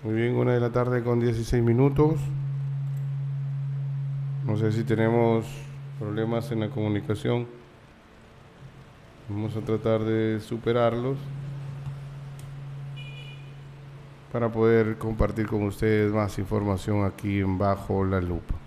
Muy bien, 1 de la tarde con 16 minutos. No sé si tenemos problemas en la comunicación. Vamos a tratar de superarlos para poder compartir con ustedes más información aquí en Bajo la Lupa.